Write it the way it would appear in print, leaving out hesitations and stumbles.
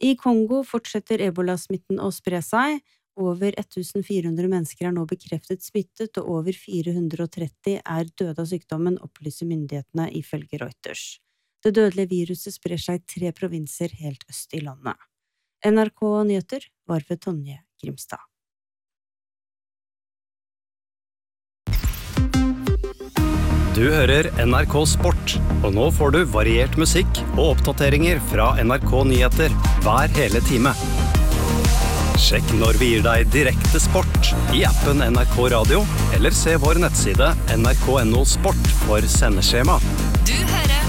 I Kongo fortsetter ebola-smitten å spre seg. Over 1400 mennesker nå bekreftet smittet, og over 430 døde av sykdommen, opplyser myndighetene ifølge Reuters. Det dødelige viruset sprer seg i 3 provinser helt øst i landet. NRK Nyheter var ved Tonje Grimstad. Du hører NRK Sport, og nå får du variert musikk og oppdateringer fra NRK Nyheter hver hele time. Sjekk når vi gir deg direkte sport i appen NRK Radio, eller se vår nettside nrk.no sport for sendeskjema. Du hører